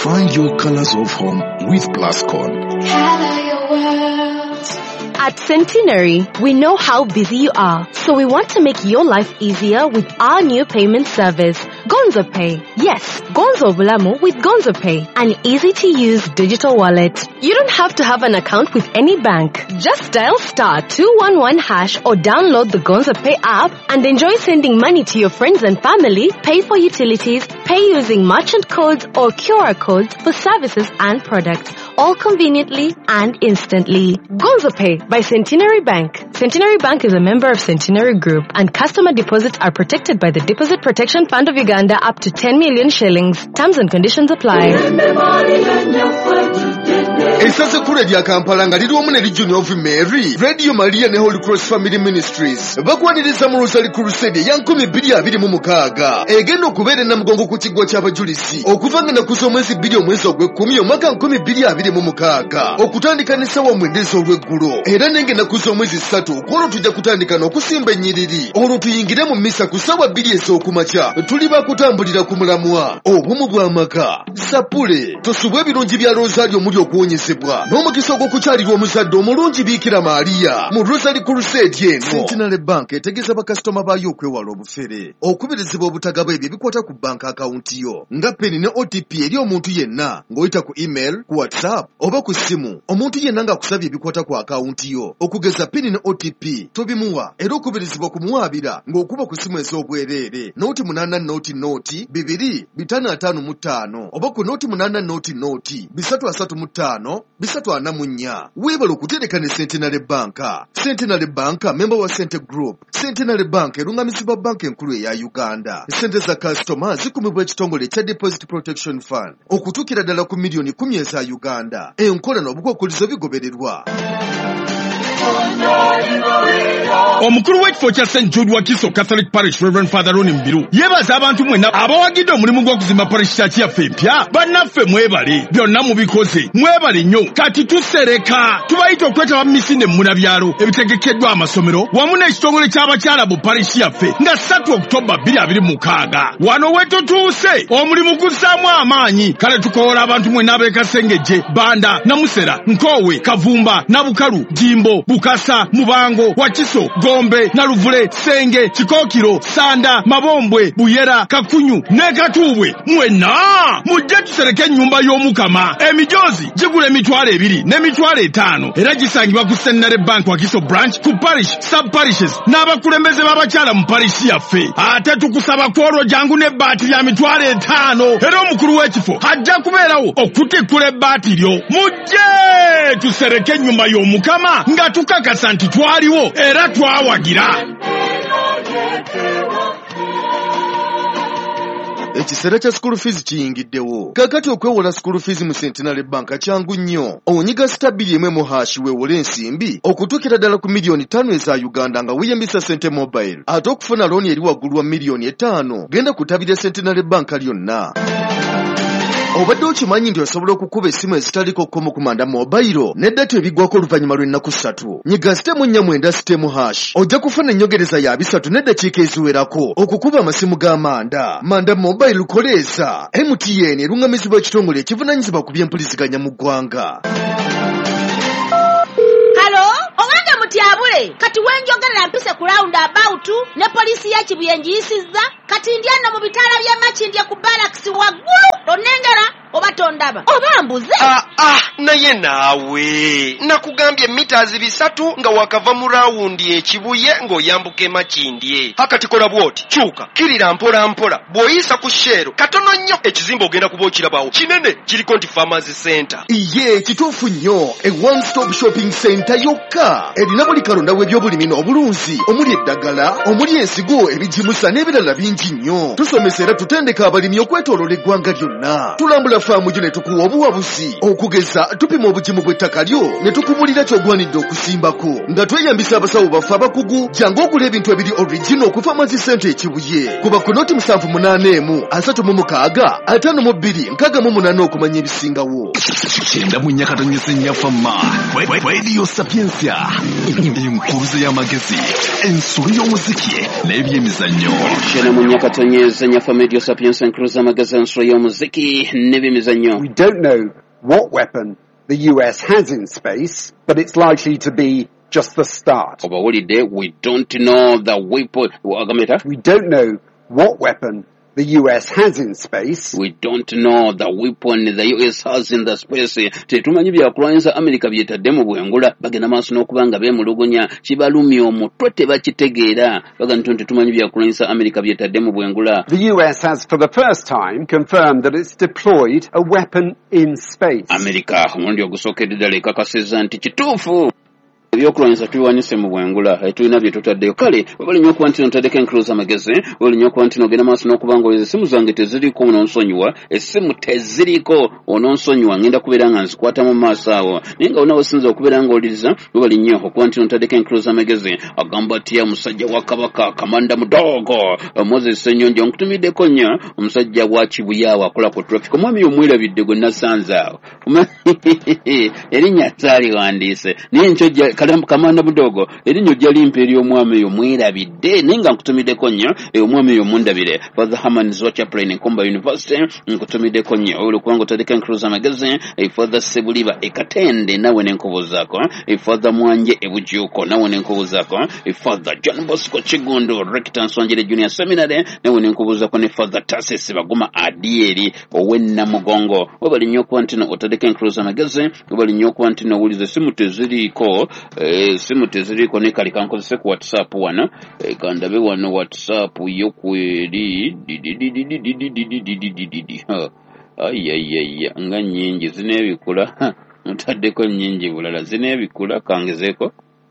Find your colors of home with Plascon. Color your world. At Centenary, we know how busy you are, so we want to make your life easier with our new payment service, Gonzo Pay. Yes, Gonzo Bulamu with Gonzo Pay, an easy-to-use digital wallet. You don't have to have an account with any bank. Just dial *211# or download the Gonzo Pay app and enjoy sending money to your friends and family, pay for utilities, pay using merchant codes or QR codes for services and products, all conveniently and instantly. Gonzo Pay by Centenary Bank. Centenary Bank is a member of Centenary Group, and customer deposits are protected by the Deposit Protection Fund of Uganda up to 10 million shillings. Terms and conditions apply. Esasa kule lya Kampala nga liri wamu ne Legion of Mary, Radio Maria ne Holy Cross Family Ministries bakwaniriza mu Rosary Crusade ya 2026 egenda okubeera namugongo ku kiggwa ky'abajulisi okuva nga nakusa omwezi 2 omwezi ogw'ekkumi omwaka 2026 okutandika n'essaawa 9 ez'olweggulo era nenge nakusa omwezi 3 kwolwo tujja kutandika n'okusimba ennyiriri olwo tuyingire mu mmisa ku ssaawa 2 ez'okumakya tuli bakutambulira ku mulamwa obumu bw'amaka sapule tosubwa ebirungi bya Rosario omuli okuwonyezebwa n'omukisa ogw'okukyalirwa omuzadde omulungi Biikira Maria mu Rosary Crusade eno. Centenary Bank etegeeza bakasitoma baayo okwewala obufere okubirizibwa obutagaba ebyo ebikwata ku bank akawunti yo nga peni ne OTP eri omuntu yenna ng'oyita ku email, ku WhatsApp oba ku ssimu. Omuntu yenna ng'akusabye ebikwata ku akawunti yo okugeza peni ne OTP tobimuwa era okubirizibwa kumuwaabira ng'okuba ku ssimu ez'obwereere noti 8 noti 2 oba ku noti 8 noti 335 344. Weebala okutereka ne Centenary Bank. Centenary Bank member wa Cente Group. Centenary Bank erungamizibwa banka enkulu eya Uganda. Sente za customer zikumibwa ekitongole kya Deposit Protection Fund okutuukira ddala ku miliyoni 10 eza Uganda. Enkola n'obukwakkulizo bigobererwa. Omukulu w'ekifo kya St. Jude Wakiso Catholic Parish Reverend Father Ronnie Mbiru yebaza abantu mwenna abawagidde omulimu gw'okuzimba parish church yaffe empya. Bannaffe mwebale, byonna mubikoze, mwebale nnyo. Kati tusereka tubayita okwetaba mu misinde mu byalo ebitegekeddwa amasomero wamu n'ekitongole ky'abakyala bu parish yaffe nga 3 Oktoba 2026. Wano wetutuuse omulimu guzzaamu amaanyi. Kale tukoola abantu mwenna ab'ekasengejje, Banda, Namusera, Nkowe, Kavumba, Nabukalu, Jimbo, Bukasa, Mubango, Wakiso, Gombe, Naluvule, Senge, Kikookiro, Sanda, Mabombwe, Buyera, Kakunyu ne Katuubwe. Mwenna mujje tusereke ennyumba y'Omukama. Emijozi gigula emitwalo 2 n'emitwalo 5 era gisangibwa ku Centenary Bank Wakiso branch ku parish sub parishes n'abakulembeze b'abakyala mu parish yaffe. Ate tukusaba kwolwo jangu n'ebbaati lya mitwalo 5 era omukulu w'ekifo ajja kubeerawo okutikkula ebbaati lyo. Mujje tusereke ennyumba y'Omukama nga tukakasa nti twaliwo era twawagira. Ekiseera kya school fees kiyingiddewo. Kakati okwewola school fees mu Centenary Bank kyangu nnyo. Onyiga *1 weewole ensimbi okutuukira ddala ku miliyoni 5 eza Uganda nga weeyambisa Sente Mobile. Ate okufuna looni eri waggulu wa miliyoni 5 genda kutabira Centenary Bank lyonna. Obadde okimanyi nti osobola okukuba essimu ezitaliko kkomo ku Manda Mobile n'eddata ebiggwako oluvannyuma lw'ennaku 3. Nyiga *4 ojja kufuna ennyogereza ya 3 n'eddakiika eziwerako okukuba amasimu ga Manda. Manda Mobile lukoleeza MTN erungamizibwa ekitongole ekivunaanyizibwa ku by'empuliziganya mu ggwanga. Mutyabule kati wenjogerera mpise ku roundabout ne poliisi ya Kibuye njiyisizza kati ndyano mu bitaala by'Amakindye ku barracks waggulu onengera oba tondaba oba mbuze. Naye naawe nakugambye meters 3 nga wakava mu rawundi ekibuye ng'oyambuka Makindye. Hakati kola bwoti kyuka kirira mpola mpola bw'oyisa ku Shero katono nnyo ekizimba ogenda kuba okirabawo kinene kiriko nti Farmers Center. Iye kituufu nnyo e one stop shopping center yokka erina buli kalonda w'ebyobulimi n'obulunzi omuli eddagala omuli ensigo ebijimusa n'ebirala bingi nnyo. Tusomesa era tutendeka abalimi okwetooloola eggwanga lyonna. Tulambula faamu gyo ne tukuwa obuwabuzi okugeza tupima obugimu bw'ettaka lyo ne tukubulira ky'ogwanidde okusimbako nga tweyambisa abasawo baffe abakugu jangu ogula ebintu ebiri original okuva amazi sente ekibuye kuba ku noti 781-36-52-68 okumanya ebisingawo. Kyenda mu nnyakatonyeza ennyafamma Radio Sapiensia enkuluze y'amagezi ensuli y'omuziki n'ebyemizannyo. Kyenda mu nnyakatonyeza ennyafamma Radio Sapiensia enkuluze y'amagezi ensuli y'omuziki n'ebyemizannyo. We don't know what weapon the US has in space, but it's likely to be just the start. We don't know the weapon. We don't know what weapon the US has in space. We don't know the weapon the US has in the space. Tetumanyi byakulwanyisa America byetadde mu bwengula bagenda maaso n'okubanga beemulugunya kibalumya omutwe tebakitegeera bagamba nti tetumanyi byakulwanyisa America byetadde mu bwengula. The US has for the first time confirmed that it's deployed a weapon in space. America omulundi ogusookedde ddala ekakasizza nti kituufu ebyokulwanyisa tubiwanyise mu bwengula tulina bye tutaddeyo kale webalinnyo okuba nti notadeko enkuluza amagezi webalinnyo okuba nti nogenda maaso n'okubanga oleza essimu zange teziriiko ononsonyiwa essimu teziriiko ononsonyiwa ngenda kubeera nga nzikwata mu maaso awo naye nga onawe osinza okubeera nga oliriza webalinnyo okuba nti notadeko enkuluza amagezi agamba ati omusajja wa kabaka kamanda mudogo Moses Ssenyonjo nkutumiddeko nnyo omusajja wa Kibuyaawo akola ku traffic omwami omwerabidde gwe nasanze awo erinnya taaliwandiise naye nkyo kamanda mudogo erinnya ojja limpa eri omwami oyo mwerabidde naye nga nkutumiddeko nnyo omwami oyo mundabire Father Herman Zwa Chaplain Nkomba University nkutumiddeko nnyo oli kubanga otadeko enkuluza amagezi Father Sebuliba Ekatende nawe nenkubuuzaako Father Mwanje Ebujuuko nawe nenkubuuzaako Father John Bosco Kigundu Rector Nsonjere Junior Seminary nawe nenkubuuzaako ne Father Tassis Baguma Adieri ow'ennamugongo webalinnyo okuba nti otadeko enkuluza amagezi webalinnyo okuba nti nowuliza essimu teziriiko simu teziriko ne kali kankozese ku WhatsApp wano kandabe wano WhatsApp yo kweri ayayaya nga nnyingi zineebikula mutaddeko nnyingi bulala zineebikula kangezeeko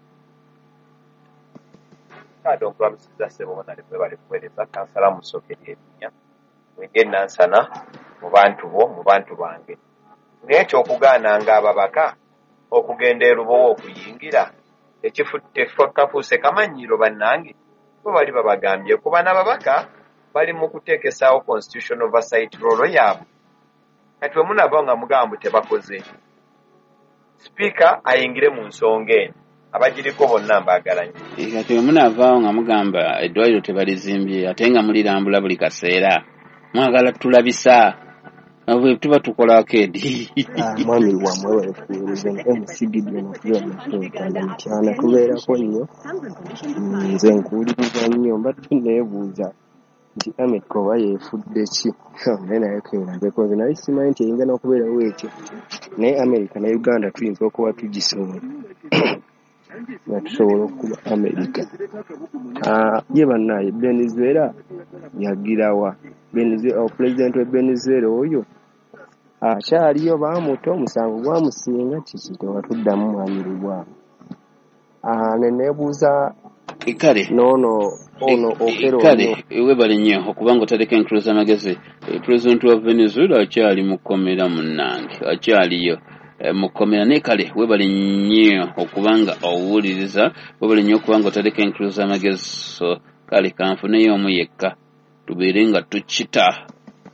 kado nkulamusiza sebo bonna bwe bali kuweereza kansala musokeri erinnya mwenge nansana mu bantu bange naye ekyokugaananga ababaka okugenda erubowo okuyingira kafuuse kamanyiro bannange bo bali babagambye kuba n'ababaka bali mu kuteekesaawo constitution oversight rolo yaabwe kati we munava nga mugamba tebakoze sipiika ayingire mu nsonga eno abagiriko bonna mbaagala nnyo kati we munavaawo nga mugamba eddwaliro tebalizimbye ate nga mulirambula buli kaseera mwagala tulabisa bwe tuba tukolako edi mwami wamwe wefuulize emusigidde nokubeera mukyoganda mutyana kubeerako nnyo nze nkuwuliriza nnyo mba tuneebuuza nti America oba yeefudde ki naye naye kerabeko nze naye simanyi nti eyinza n'okubeerawo ekyo naye America ne Uganda tuyinza okuba tugisobola nga tusobola okuba America ye bannaye Venezuela yagirawa President wa Venezuela oyo akyaliyo baamuta omusango gwamusinga kiki tewatuddamu mwanyiribwa neneebuuza kale ono okero kale webali nnyo okubanga otadeko enkuluza amagezi President wa Venezuela akyali mukomera munnange akyaliyo mukomera naye kale webali nnyo okubanga owuliriza webali nnyo okubanga otadeko enkuluza amagezi so kale kanfuneyo omu yekka tubeere nga tukita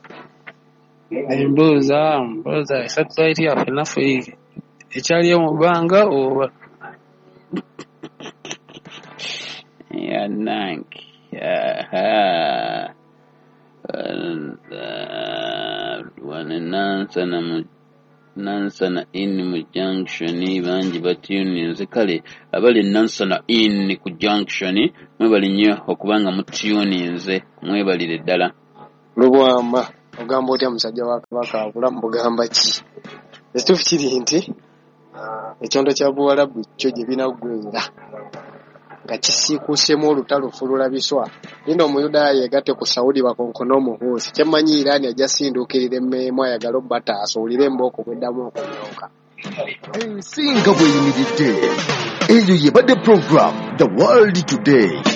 embuuza satellite yaffe naffe ekyaliyo mu bbanga oba yanange wane nansana in mu junction bangi batuninze kale abali nansana in ku junction mwebali nnyo okubanga mutuninze mwebalire ddala Lubwama ogamba otya musajja wa Kabaka abulamu bugamba ki ekituufu kiri nti ekyondo kya Buwarabu kyo gye binaggwera nga kisiikuusemu olutalo fululabiswa nino omuyudaaya yegatte ku Saudi bakonkono omuhuusi kyemmanyi Iran ajja sinduukirira emmeemu ayagala obbata asuulire embooko bweddamu okumyuka ensinga bweyimiridde eyo yebadde program The World Today